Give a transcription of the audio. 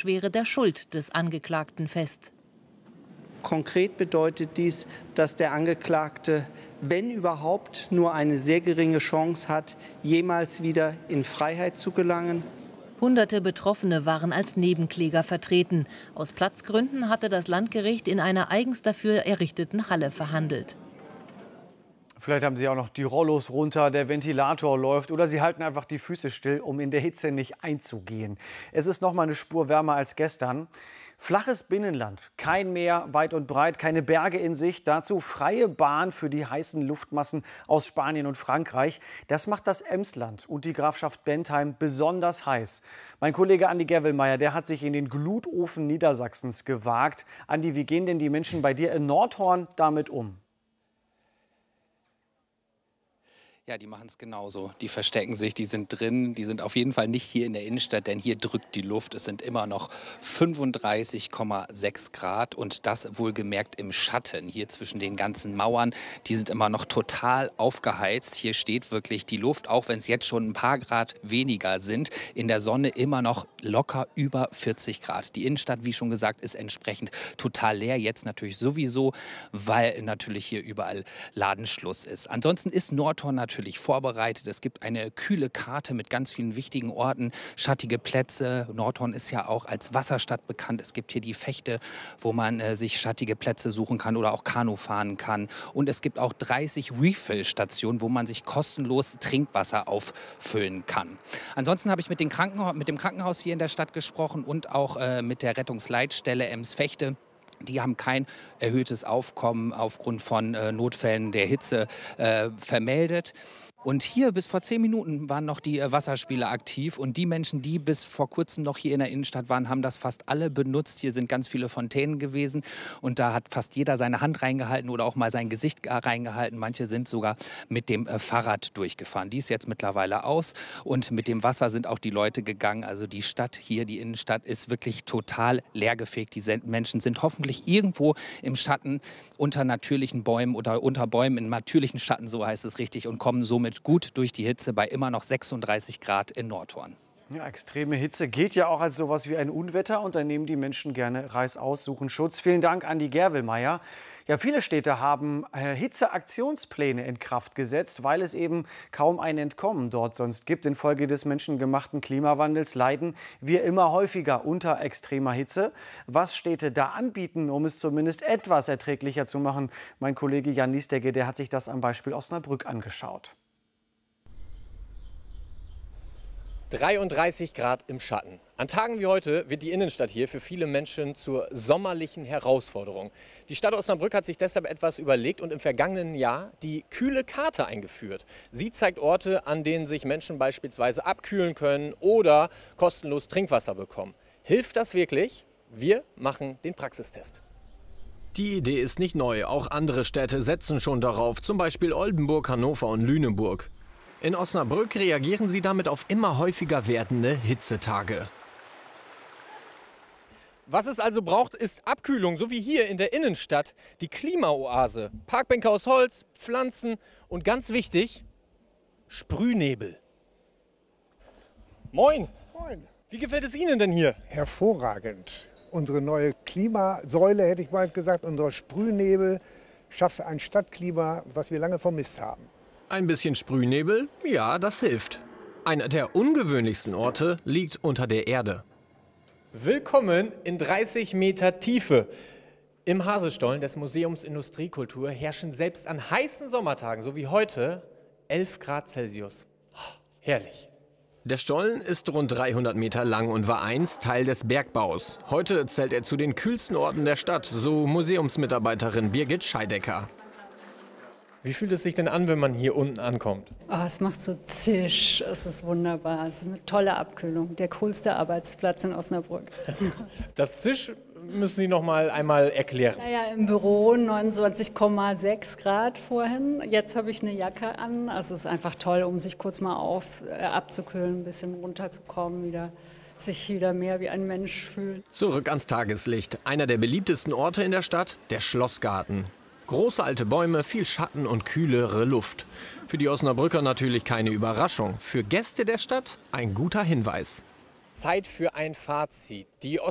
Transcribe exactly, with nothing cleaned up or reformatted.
Schwere der Schuld des Angeklagten fest. Konkret bedeutet dies, dass der Angeklagte, wenn überhaupt, nur eine sehr geringe Chance hat, jemals wieder in Freiheit zu gelangen. Hunderte Betroffene waren als Nebenkläger vertreten. Aus Platzgründen hatte das Landgericht in einer eigens dafür errichteten Halle verhandelt. Vielleicht haben Sie auch noch die Rollos runter, der Ventilator läuft oder Sie halten einfach die Füße still, um in der Hitze nicht einzugehen. Es ist noch mal eine Spur wärmer als gestern. Flaches Binnenland, kein Meer weit und breit, keine Berge in Sicht. Dazu freie Bahn für die heißen Luftmassen aus Spanien und Frankreich. Das macht das Emsland und die Grafschaft Bentheim besonders heiß. Mein Kollege Andi Gerwelmeier, der hat sich in den Glutofen Niedersachsens gewagt. Andi, wie gehen denn die Menschen bei dir in Nordhorn damit um? Ja, die machen es genauso. Die verstecken sich, die sind drin. Die sind auf jeden Fall nicht hier in der Innenstadt, denn hier drückt die Luft. Es sind immer noch fünfunddreißig Komma sechs Grad und das wohlgemerkt im Schatten. Hier zwischen den ganzen Mauern, die sind immer noch total aufgeheizt. Hier steht wirklich die Luft, auch wenn es jetzt schon ein paar Grad weniger sind. In der Sonne immer noch locker über vierzig Grad. Die Innenstadt, wie schon gesagt, ist entsprechend total leer. Jetzt natürlich sowieso, weil natürlich hier überall Ladenschluss ist. Ansonsten ist Nordhorn natürlich natürlich vorbereitet. Es gibt eine kühle Karte mit ganz vielen wichtigen Orten, schattige Plätze. Nordhorn ist ja auch als Wasserstadt bekannt. Es gibt hier die Fechte, wo man äh, sich schattige Plätze suchen kann oder auch Kanu fahren kann. Und es gibt auch dreißig Refill-Stationen, wo man sich kostenlos Trinkwasser auffüllen kann. Ansonsten habe ich mit, den Krankenha- mit dem Krankenhaus hier in der Stadt gesprochen und auch äh, mit der Rettungsleitstelle Ems-Fechte. Die haben kein erhöhtes Aufkommen aufgrund von äh, Notfällen der Hitze äh, vermeldet. Und hier bis vor zehn Minuten waren noch die äh, Wasserspiele aktiv. Und die Menschen, die bis vor kurzem noch hier in der Innenstadt waren, haben das fast alle benutzt. Hier sind ganz viele Fontänen gewesen. Und da hat fast jeder seine Hand reingehalten oder auch mal sein Gesicht reingehalten. Manche sind sogar mit dem äh, Fahrrad durchgefahren. Die ist jetzt mittlerweile aus. Und mit dem Wasser sind auch die Leute gegangen. Also die Stadt hier, die Innenstadt, ist wirklich total leergefegt. Die Menschen sind hoffentlich irgendwo im Schatten unter natürlichen Bäumen oder unter Bäumen in natürlichen Schatten, so heißt es richtig, und kommen somit gut durch die Hitze bei immer noch sechsunddreißig Grad in Nordhorn. Ja, extreme Hitze gilt ja auch als sowas wie ein Unwetter und da nehmen die Menschen gerne reißaus, suchen Schutz. Vielen Dank, Andi Gerwelmeier. Ja, viele Städte haben äh, Hitzeaktionspläne in Kraft gesetzt, weil es eben kaum ein Entkommen dort sonst gibt. Infolge des menschengemachten Klimawandels leiden wir immer häufiger unter extremer Hitze. Was Städte da anbieten, um es zumindest etwas erträglicher zu machen? Mein Kollege Jan Niesdegge, der hat sich das am Beispiel Osnabrück angeschaut. dreiunddreißig Grad im Schatten. An Tagen wie heute wird die Innenstadt hier für viele Menschen zur sommerlichen Herausforderung. Die Stadt Osnabrück hat sich deshalb etwas überlegt und im vergangenen Jahr die kühle Karte eingeführt. Sie zeigt Orte, an denen sich Menschen beispielsweise abkühlen können oder kostenlos Trinkwasser bekommen. Hilft das wirklich? Wir machen den Praxistest. Die Idee ist nicht neu. Auch andere Städte setzen schon darauf, zum Beispiel Oldenburg, Hannover und Lüneburg. In Osnabrück reagieren sie damit auf immer häufiger werdende Hitzetage. Was es also braucht, ist Abkühlung, so wie hier in der Innenstadt. Die Klimaoase. Parkbänke aus Holz, Pflanzen und ganz wichtig, Sprühnebel. Moin. Moin. Wie gefällt es Ihnen denn hier? Hervorragend. Unsere neue Klimasäule, hätte ich mal gesagt, unser Sprühnebel schafft ein Stadtklima, was wir lange vermisst haben. Ein bisschen Sprühnebel? Ja, das hilft. Einer der ungewöhnlichsten Orte liegt unter der Erde. Willkommen in dreißig Meter Tiefe. Im Hasestollen des Museums Industriekultur herrschen selbst an heißen Sommertagen, so wie heute, elf Grad Celsius. Herrlich. Der Stollen ist rund dreihundert Meter lang und war einst Teil des Bergbaus. Heute zählt er zu den kühlsten Orten der Stadt, so Museumsmitarbeiterin Birgit Scheidecker. Wie fühlt es sich denn an, wenn man hier unten ankommt? Oh, es macht so zisch, es ist wunderbar, es ist eine tolle Abkühlung, der coolste Arbeitsplatz in Osnabrück. Das Zisch müssen Sie noch mal einmal erklären. Naja, im Büro neunundzwanzig Komma sechs Grad vorhin, jetzt habe ich eine Jacke an, also es ist einfach toll, um sich kurz mal auf, äh, abzukühlen, ein bisschen runterzukommen, wieder, sich wieder mehr wie ein Mensch fühlt. Zurück ans Tageslicht, einer der beliebtesten Orte in der Stadt, der Schlossgarten. Große alte Bäume, viel Schatten und kühlere Luft. Für die Osnabrücker natürlich keine Überraschung. Für Gäste der Stadt ein guter Hinweis. Zeit für ein Fazit. Die